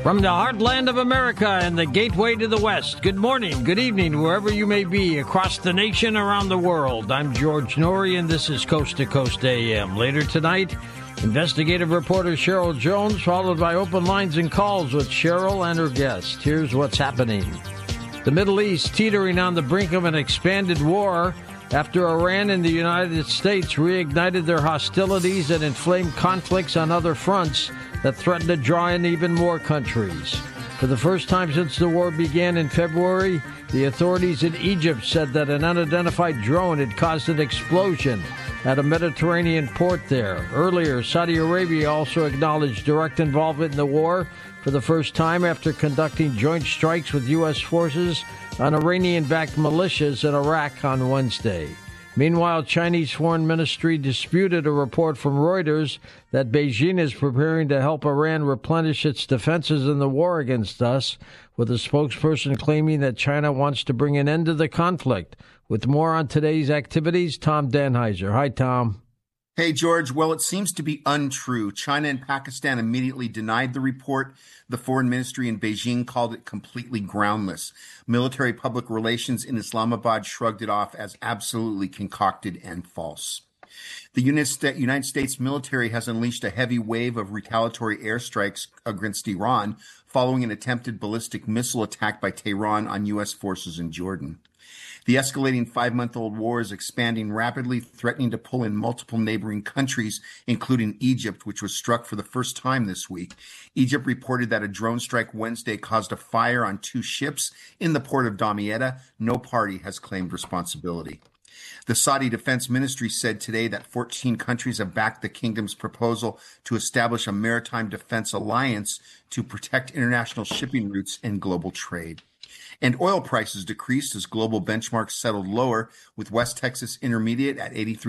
From the heartland of America and the gateway to the West, good morning, good evening, wherever you may be, across the nation, around the world. I'm George Noory, and this is Coast to Coast AM. Later tonight, investigative reporter Cheryl Jones, followed by open lines and calls with Cheryl and her guest. Here's what's happening. The Middle East teetering on the brink of an expanded war after Iran and the United States reignited their hostilities and inflamed conflicts on other fronts that threaten to draw in even more countries. For the first time since the war began in February, the authorities in Egypt said that an unidentified drone had caused an explosion at a Mediterranean port there. Earlier, Saudi Arabia also acknowledged direct involvement in the war for the first time after conducting joint strikes with U.S. forces on Iranian-backed militias in Iraq on Wednesday. Meanwhile, Chinese Foreign Ministry disputed a report from Reuters that Beijing is preparing to help Iran replenish its defenses in the war against us, with a spokesperson claiming that China wants to bring an end to the conflict. With more on today's activities, Tom Danheiser. Hi, Tom. Hey, George. Well, it seems to be untrue. China and Pakistan immediately denied the report. The foreign ministry in Beijing called it completely groundless. Military public relations in Islamabad shrugged it off as absolutely concocted and false. The United States military has unleashed a heavy wave of retaliatory airstrikes against Iran following an attempted ballistic missile attack by Tehran on U.S. forces in Jordan. The escalating 5-month-old war is expanding rapidly, threatening to pull in multiple neighboring countries, including Egypt, which was struck for the first time this week. Egypt reported that a drone strike Wednesday caused a fire on 2 ships in the port of Damietta. No party has claimed responsibility. The Saudi Defense Ministry said today that 14 countries have backed the kingdom's proposal to establish a maritime defense alliance to protect international shipping routes and global trade. And oil prices decreased as global benchmarks settled lower, with West Texas Intermediate at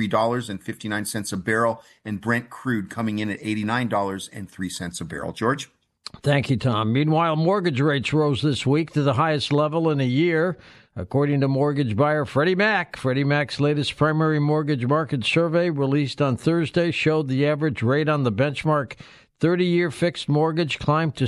$83.59 a barrel and Brent crude coming in at $89.03 a barrel. George? Thank you, Tom. Meanwhile, mortgage rates rose this week to the highest level in a year, according to mortgage buyer Freddie Mac. Freddie Mac's latest primary mortgage market survey, released on Thursday, showed the average rate on the benchmark 30-year fixed mortgage climbed to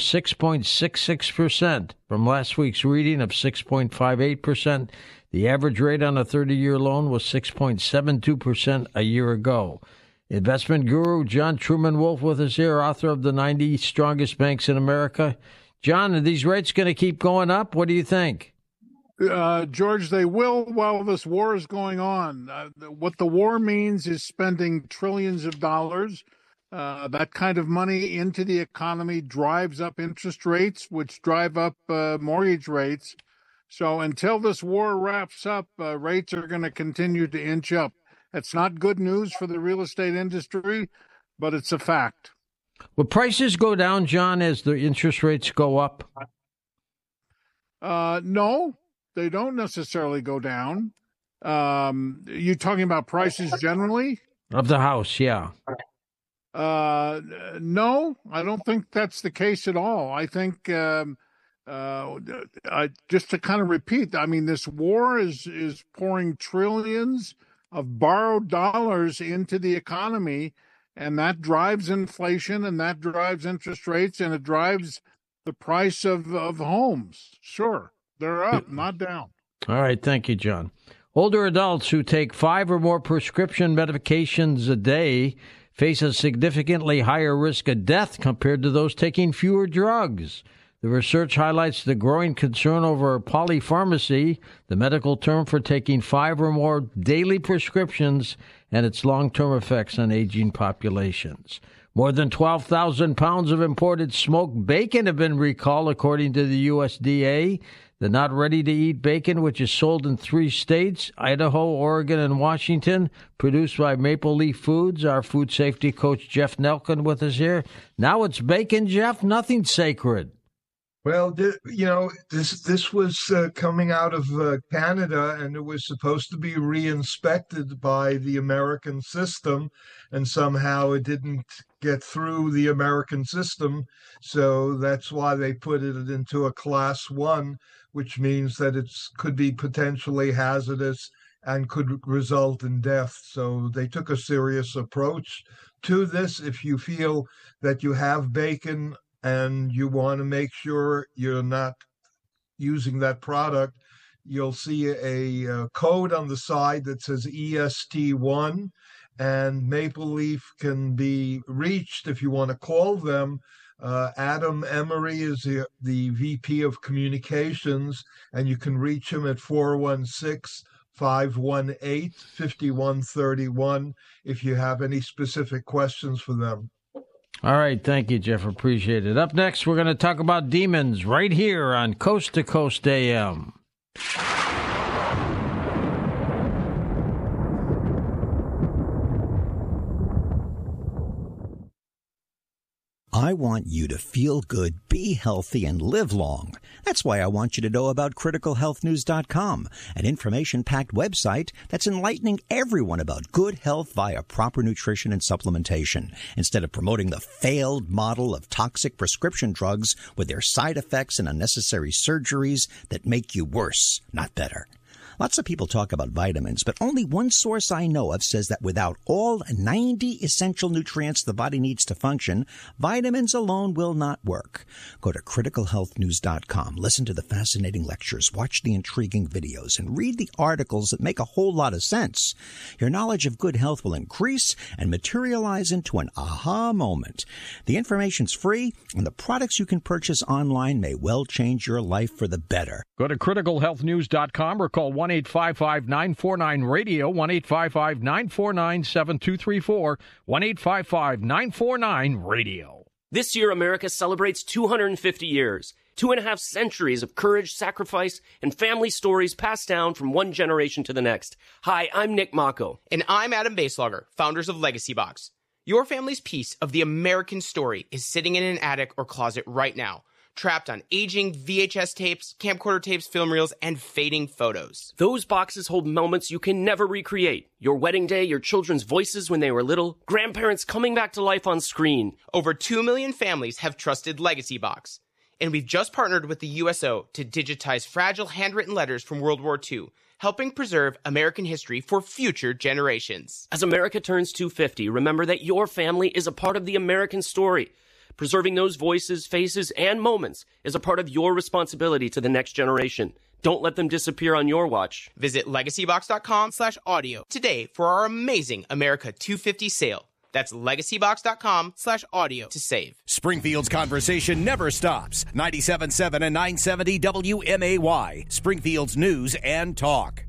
6.66% from last week's reading of 6.58%. The average rate on a 30-year loan was 6.72% a year ago. Investment guru John Truman Wolf with us here, author of The 90 Strongest Banks in America. John, are these rates going to keep going up? What do you think? George, they will while this war is going on. What the war means is spending trillions of dollars. That kind of money into the economy drives up interest rates, which drive up mortgage rates. So until this war wraps up, rates are going to continue to inch up. It's not good news for the real estate industry, but it's a fact. Will prices go down, John, as the interest rates go up? No, they don't necessarily go down. You talking about prices generally? Of the house, yeah. No, I don't think that's the case at all. I think, just to kind of repeat, I mean, this war is pouring trillions of borrowed dollars into the economy, and that drives inflation, and that drives interest rates, and it drives the price of homes. Sure, they're up, not down. All right, thank you, John. Older adults who take 5 or more prescription medications a day face a significantly higher risk of death compared to those taking fewer drugs. The research highlights the growing concern over polypharmacy, the medical term for taking 5 or more daily prescriptions, and its long-term effects on aging populations. More than 12,000 pounds of imported smoked bacon have been recalled, according to the USDA. The not ready-to-eat bacon, which is sold in 3 states, Idaho, Oregon, and Washington, produced by Maple Leaf Foods. Our food safety coach, Jeff Nelkin, with us here. Now it's bacon, Jeff. Nothing sacred. Well, this was coming out of Canada, and it was supposed to be re-inspected by the American system, and somehow it didn't get through the American system. So that's why they put it into a class 1, which means that it could be potentially hazardous and could result in death. So they took a serious approach to this. If you feel that you have bacon and you want to make sure you're not using that product, you'll see a code on the side that says EST1, and Maple Leaf can be reached if you want to call them. Adam Emery is the VP of Communications, and you can reach him at 416-518-5131 if you have any specific questions for them. All right. Thank you, Jeff. Appreciate it. Up next, we're going to talk about demons right here on Coast to Coast AM. I want you to feel good, be healthy, and live long. That's why I want you to know about CriticalHealthNews.com, an information-packed website that's enlightening everyone about good health via proper nutrition and supplementation, instead of promoting the failed model of toxic prescription drugs with their side effects and unnecessary surgeries that make you worse, not better. Lots of people talk about vitamins, but only one source I know of says that without all 90 essential nutrients the body needs to function, vitamins alone will not work. Go to CriticalHealthNews.com, listen to the fascinating lectures, watch the intriguing videos, and read the articles that make a whole lot of sense. Your knowledge of good health will increase and materialize into an aha moment. The information's free, and the products you can purchase online may well change your life for the better. Go to CriticalHealthNews.com or call 1-855-949-RADIO, 1-855-949-7234, 1-855-949-RADIO. This year, America celebrates 250 years, 2.5 centuries of courage, sacrifice, and family stories passed down from one generation to the next. Hi, I'm Nick Mako. And I'm Adam Baselogger, founders of Legacy Box. Your family's piece of the American story is sitting in an attic or closet right now, trapped on aging VHS tapes, camcorder tapes, film reels, and fading photos. Those boxes hold moments you can never recreate. Your wedding day, your children's voices when they were little, grandparents coming back to life on screen. Over 2 million families have trusted Legacy Box. And we've just partnered with the USO to digitize fragile handwritten letters from World War II, helping preserve American history for future generations. As America turns 250, remember that your family is a part of the American story. Preserving those voices, faces, and moments is a part of your responsibility to the next generation. Don't let them disappear on your watch. Visit legacybox.com/audio today for our amazing America 250 sale. That's legacybox.com/audio to save. Springfield's conversation never stops. 97.7 and 970 WMAY. Springfield's news and talk.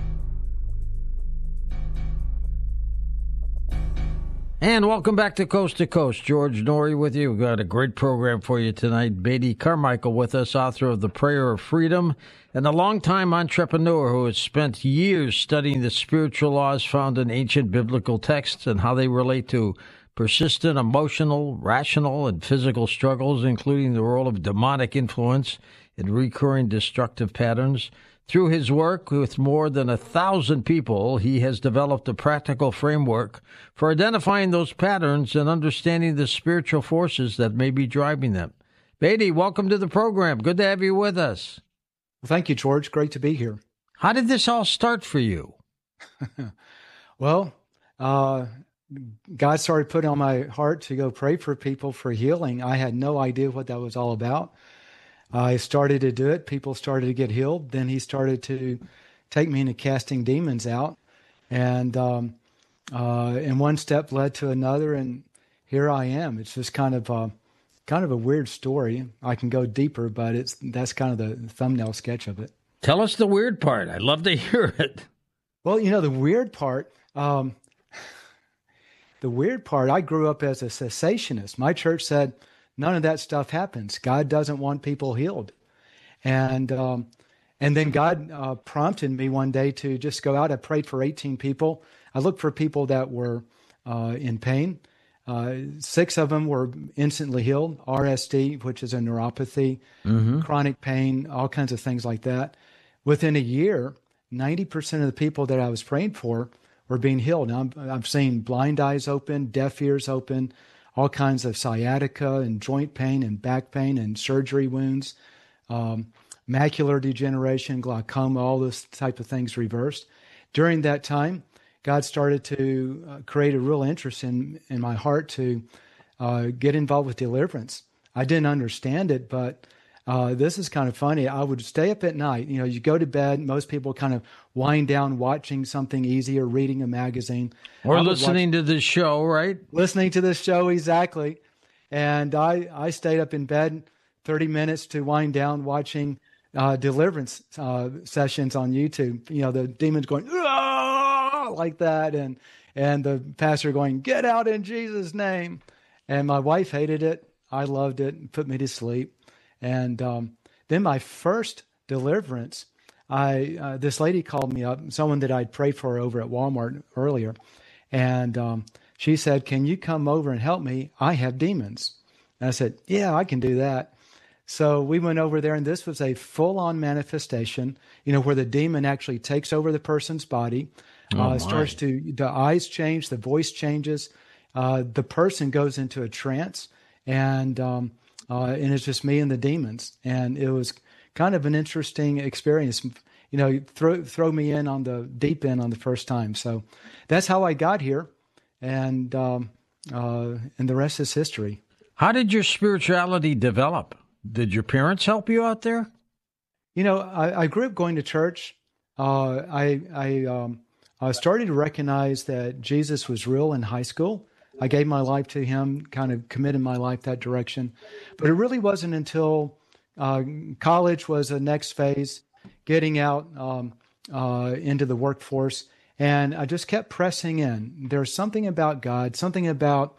And welcome back to Coast. George Noory with you. We've got a great program for you tonight. Beatty Carmichael with us, author of The Prayer of Freedom, and a longtime entrepreneur who has spent years studying the spiritual laws found in ancient biblical texts and how they relate to persistent emotional, rational, and physical struggles, including the role of demonic influence in recurring destructive patterns. Through his work with more than 1,000 people, he has developed a practical framework for identifying those patterns and understanding the spiritual forces that may be driving them. Beatty, welcome to the program. Good to have you with us. Well, thank you, George. Great to be here. How did this all start for you? Well, God started putting on my heart to go pray for people for healing. I had no idea what that was all about. I started to do it. People started to get healed. Then he started to take me into casting demons out. And one step led to another. And here I am. It's just kind of a weird story. I can go deeper, but that's kind of the thumbnail sketch of it. Tell us the weird part. I'd love to hear it. Well, the weird part, I grew up as a cessationist. My church said, none of that stuff happens. God doesn't want people healed. And then God prompted me one day to just go out. I prayed for 18 people. I looked for people that were in pain. 6 of them were instantly healed. RSD, which is a neuropathy, chronic pain, all kinds of things like that. Within a year, 90% of the people that I was praying for were being healed. Now, I'm seeing blind eyes open, deaf ears open, all kinds of sciatica and joint pain and back pain and surgery wounds, macular degeneration, glaucoma, all those type of things reversed. During that time, God started to create a real interest in my heart to get involved with deliverance. I didn't understand it, but this is kind of funny. I would stay up at night. You know, you go to bed. Most people kind of wind down watching something easy or reading a magazine. Or listening to this show, right? Listening to this show, exactly. And I stayed up in bed 30 minutes to wind down watching deliverance sessions on YouTube. You know, the demons going like that, and the pastor going, "Get out in Jesus' name." And my wife hated it. I loved it. And put me to sleep. And then my first deliverance, this lady called me up, someone that I'd prayed for over at Walmart earlier, and she said, "Can you come over and help me? I have demons." And I said, "Yeah, I can do that." So we went over there, and this was a full-on manifestation, you know, where the demon actually takes over the person's body, starts to, the eyes change, the voice changes, the person goes into a trance, and it's just me and the demons. And it was kind of an interesting experience, you know, throw me in on the deep end on the first time. So that's how I got here, and the rest is history. How did your spirituality develop? Did your parents help you out there? You know, I grew up going to church. I started to recognize that Jesus was real in high school. I gave my life to him, kind of committed my life that direction. But it really wasn't until college was the next phase, getting out into the workforce. And I just kept pressing in. There's something about God, something about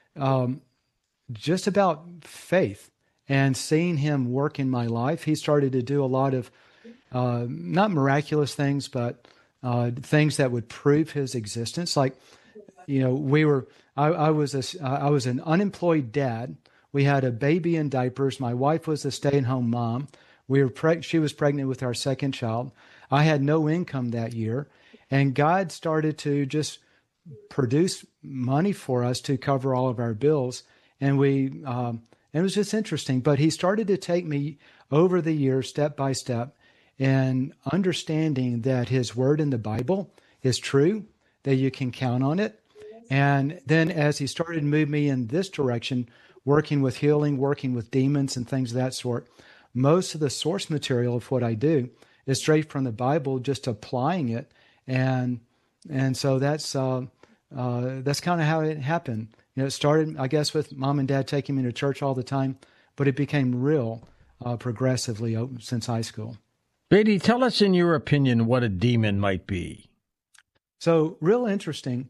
just about faith and seeing him work in my life. He started to do a lot of not miraculous things, but things that would prove his existence. Like, you know, I was an unemployed dad. We had a baby in diapers. My wife was a stay-at-home mom. She was pregnant with our second child. I had no income that year, and God started to just produce money for us to cover all of our bills. And it was just interesting. But he started to take me over the years, step by step, and understanding that his word in the Bible is true, that you can count on it. And then as he started to move me in this direction, working with healing, working with demons and things of that sort, most of the source material of what I do is straight from the Bible, just applying it. And so that's kind of how it happened. You know, it started, I guess, with mom and dad taking me to church all the time, but it became real progressively since high school. Beatty, tell us in your opinion what a demon might be. So, real interesting.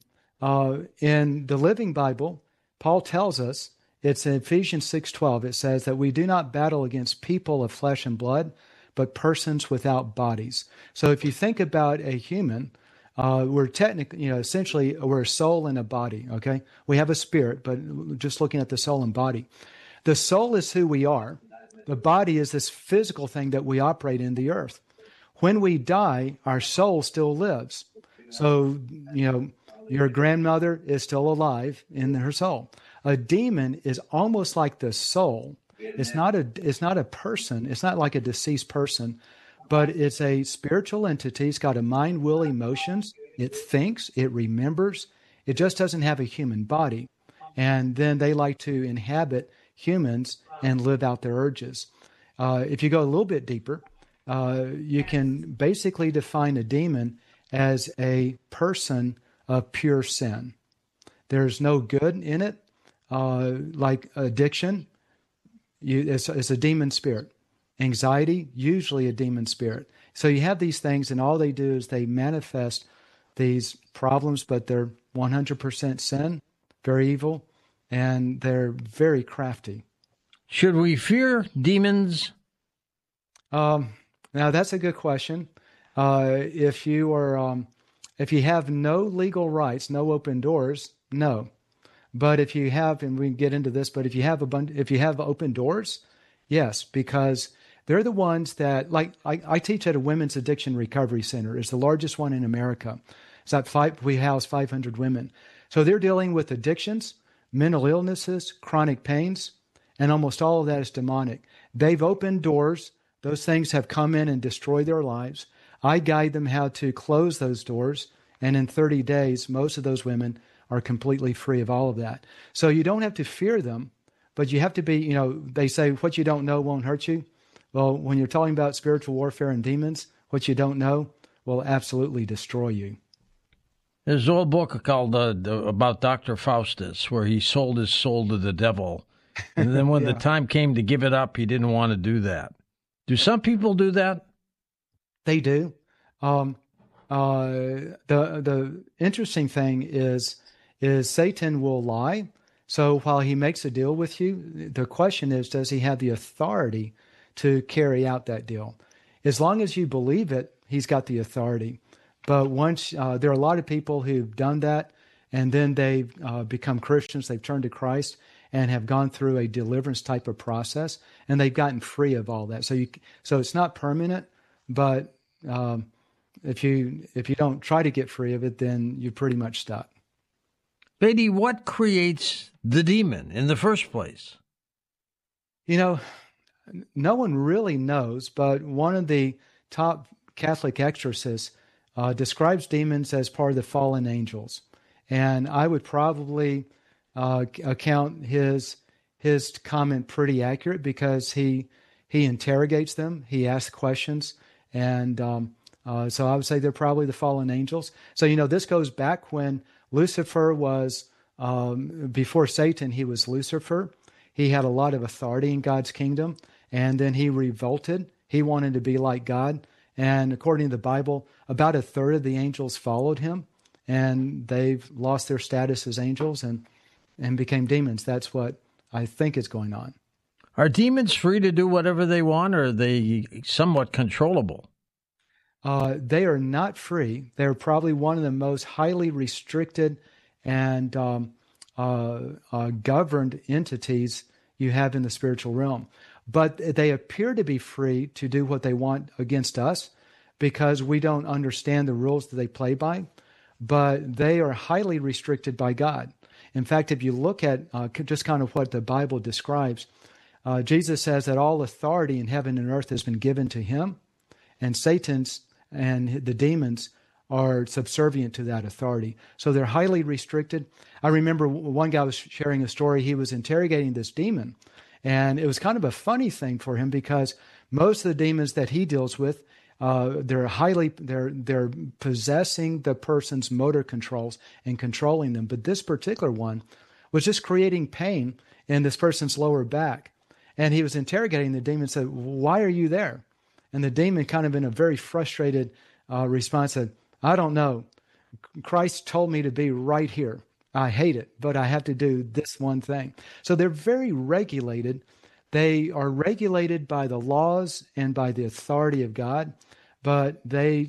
In the Living Bible, Paul tells us, it's in Ephesians 6:12, it says that we do not battle against people of flesh and blood, but persons without bodies. So if you think about a human, we're technically, essentially we're a soul and a body, okay? We have a spirit, but just looking at the soul and body. The soul is who we are. The body is this physical thing that we operate in the earth. When we die, our soul still lives. So, your grandmother is still alive in her soul. A demon is almost like the soul. It's not a person. It's not like a deceased person, but it's a spiritual entity. It's got a mind, will, emotions. It thinks, it remembers. It just doesn't have a human body. And then they like to inhabit humans and live out their urges. If you go a little bit deeper, you can basically define a demon as a person of pure sin. There's no good in it, like addiction. It's a demon spirit. Anxiety, usually a demon spirit. So you have these things, and all they do is they manifest these problems, but they're 100% sin, very evil, and they're very crafty. Should we fear demons? Now that's a good question. If you have no legal rights, no open doors, no. But if you have, and we can get into this, but if you have open doors, yes, because they're the ones that, like I teach at a women's addiction recovery center. It's the largest one in America. We house 500 women. So they're dealing with addictions, mental illnesses, chronic pains, and almost all of that is demonic. They've opened doors. Those things have come in and destroyed their lives. I guide them how to close those doors. And in 30 days, most of those women are completely free of all of that. So you don't have to fear them, But you have to be, they say what you don't know won't hurt you. Well, when you're talking about spiritual warfare and demons, what you don't know will absolutely destroy you. There's an old book called about Dr. Faustus, where he sold his soul to the devil. And then when the time came to give it up, he didn't want to do that. Do some people do that? They do. The interesting thing is Satan will lie. So while he makes a deal with you, the question is, does he have the authority to carry out that deal? As long as you believe it, he's got the authority. But once there are a lot of people who've done that, and then they've become Christians, they've turned to Christ, and have gone through a deliverance type of process, and they've gotten free of all that. So it's not permanent, but if you don't try to get free of it, then you're pretty much stuck. Beatty, what creates the demon in the first place? No one really knows, but one of the top Catholic exorcists describes demons as part of the fallen angels. And I would probably account his comment pretty accurate, because he interrogates them, he asks questions, and so I would say they're probably the fallen angels. So, this goes back when Lucifer was, before Satan, he was Lucifer. He had a lot of authority in God's kingdom, and then he revolted. He wanted to be like God. And according to the Bible, about a third of the angels followed him, and they've lost their status as angels and became demons. That's what I think is going on. Are demons free to do whatever they want, or are they somewhat controllable? They are not free. They're probably one of the most highly restricted and governed entities you have in the spiritual realm. But they appear to be free to do what they want against us, because we don't understand the rules that they play by. But they are highly restricted by God. In fact, if you look at just kind of what the Bible describes, Jesus says that all authority in heaven and earth has been given to him, and Satan's and the demons are subservient to that authority. So they're highly restricted. I remember one guy was sharing a story. He was interrogating this demon, and it was kind of a funny thing for him, because most of the demons that he deals with, they're possessing the person's motor controls and controlling them. But this particular one was just creating pain in this person's lower back. And he was interrogating the demon and said, "Why are you there?" And the demon, kind of in a very frustrated response, said, "I don't know. Christ told me to be right here. I hate it, but I have to do this one thing." So they're very regulated. They are regulated by the laws and by the authority of God, but they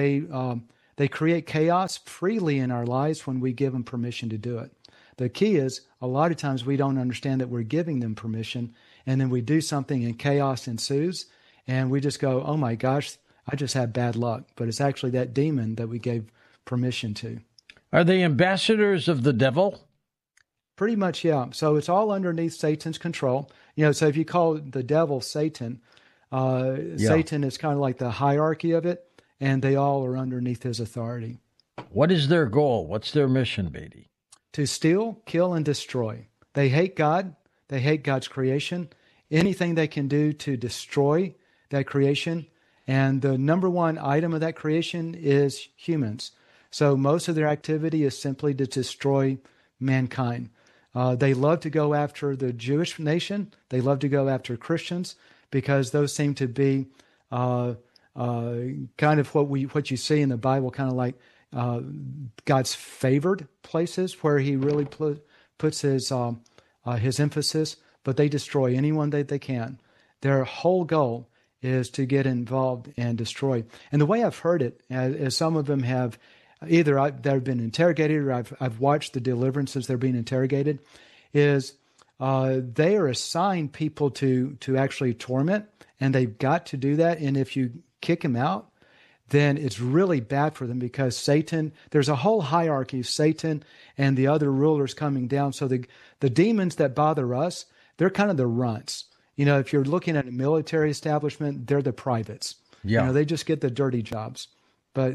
create chaos freely in our lives when we give them permission to do it. The key is, a lot of times we don't understand that we're giving them permission, and then we do something and chaos ensues, and we just go, "Oh my gosh, I just had bad luck." But it's actually that demon that we gave permission to. Are they ambassadors of the devil? Pretty much, yeah. So it's all underneath Satan's control. So if you call the devil Satan, Satan is kind of like the hierarchy of it, and they all are underneath his authority. What is their goal? What's their mission, Beatty? To steal, kill, and destroy. They hate God. They hate God's creation. Anything they can do to destroy that creation. And the number one item of that creation is humans. So most of their activity is simply to destroy mankind. They love to go after the Jewish nation. They love to go after Christians, because those seem to be kind of what you see in the Bible, kind of like God's favored places where he really puts his emphasis, but they destroy anyone that they can. Their whole goal is to get involved and destroy. And the way I've heard it, as some of them have either they've been interrogated, or I've watched the deliverances they're being interrogated, is they are assigned people to actually torment, and they've got to do that. And if you kick them out, then it's really bad for them, because Satan, there's a whole hierarchy of Satan and the other rulers coming down. So the demons that bother us, they're kind of the runts. If you're looking at a military establishment, they're the privates. Yeah. They just get the dirty jobs. But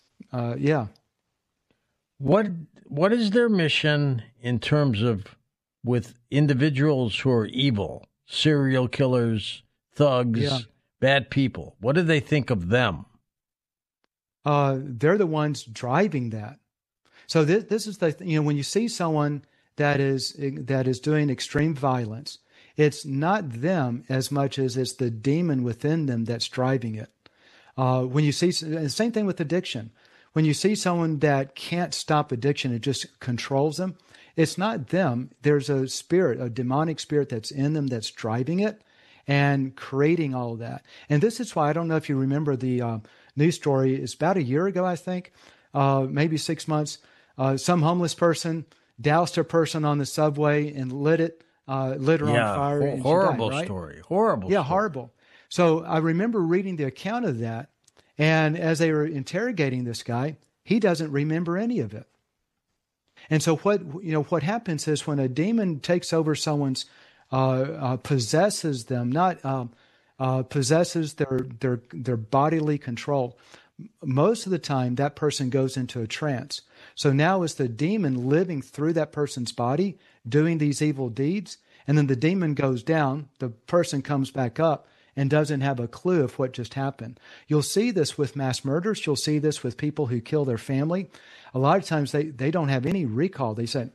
yeah. What is their mission in terms of with individuals who are evil, serial killers, thugs, bad people? What do they think of them? They're the ones driving that. So this is when you see someone that is doing extreme violence, it's not them as much as it's the demon within them that's driving it. When you see, the same thing with addiction. When you see someone that can't stop addiction, it just controls them. It's not them. There's a spirit, a demonic spirit that's in them that's driving it and creating all of that. And this is why, I don't know if you remember the news story. It's about a year ago, I think, maybe 6 months. Some homeless person doused a person on the subway and lit her on fire. And horrible she died, right? story. Horrible. Yeah, story. horrible. So I remember reading the account of that, and as they were interrogating this guy, he doesn't remember any of it. And so what happens is when a demon takes over someone's, possesses them, possesses their bodily control, most of the time that person goes into a trance. So now it's the demon living through that person's body, doing these evil deeds, and then the demon goes down, the person comes back up, and doesn't have a clue of what just happened. You'll see this with mass murders. You'll see this with people who kill their family. A lot of times they don't have any recall. They said,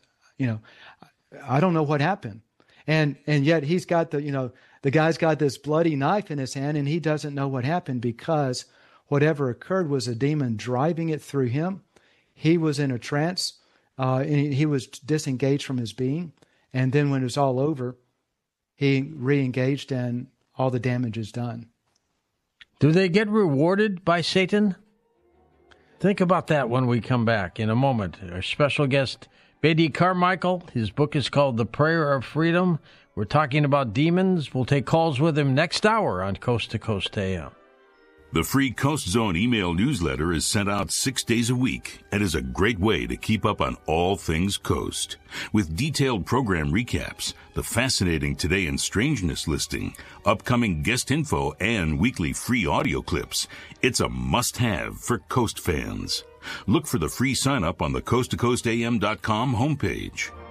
I don't know what happened. And yet he's got the guy's got this bloody knife in his hand, and he doesn't know what happened because whatever occurred was a demon driving it through him. He was in a trance, and he was disengaged from his being. And then when it was all over, he re-engaged and all the damage is done. Do they get rewarded by Satan? Think about that when we come back in a moment. Our special guest, Beatty Carmichael. His book is called The Prayer of Freedom. We're talking about demons. We'll take calls with him next hour on Coast to Coast AM. The free Coast Zone email newsletter is sent out 6 days a week and is a great way to keep up on all things Coast. With detailed program recaps, the fascinating Today in Strangeness listing, upcoming guest info, and weekly free audio clips, it's a must-have for Coast fans. Look for the free sign-up on the coasttocoastam.com homepage.